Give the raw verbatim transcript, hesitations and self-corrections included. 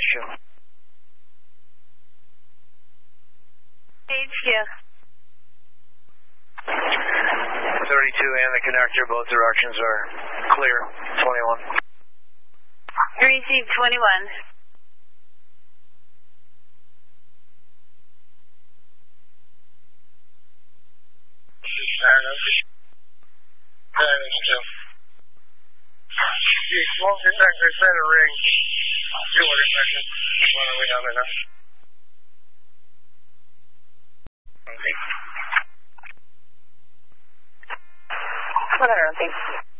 H Q. H Q. thirty-two and the connector, both directions are clear. twenty-one. Receive twenty-one. Smoke detector center ring. two hundred seconds. One way down there now. one hundred, thanks.